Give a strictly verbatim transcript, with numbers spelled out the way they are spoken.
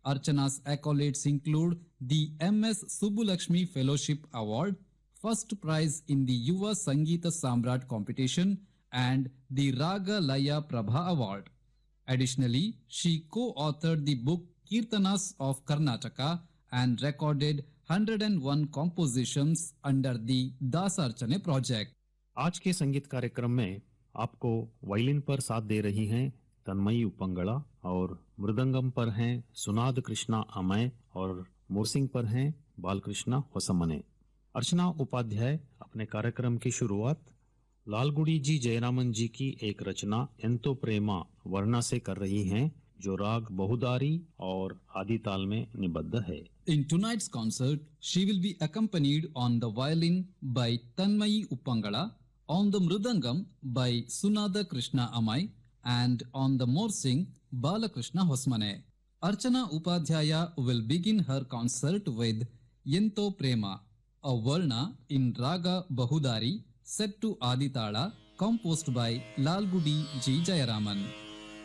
Archana's accolades include the M S Subbulakshmi Fellowship Award, first prize in the Yuva Sangeeta Samrat competition, and the Raga Laya Prabha Award. Additionally, she co-authored the book Kirtanas of Karnataka and recorded one hundred one compositions under the Dasarchane project. आज के संगीत कार्यक्रम में आपको violin पर साथ दे रही हैं तन्मयी उपंगड़ा और मृदंगम पर हैं सुनाद कृष्णा अमय और मोरसिंग पर हैं बालकृष्णा होसमने। अर्चना उपाध्याय अपने कार्यक्रम की शुरुआत लालगुड़ी जी जयरामन जी की एक रचना एंतो प्रेमा वर्णा से कर रही हैं, जो राग बहुदारी और आदि ताल में निबद्ध है। In tonight's concert, she will be accompanied on the violin by Tanmayi Uppangala, on the mridangam by Sunada Krishna Amai, and on the morsing Balakrishna Hosmane. Archana Upadhyaya will begin her concert with Yento Prema, a varna in Raga Bahudari set to Aditala, composed by Lalgudi G. Jayaraman.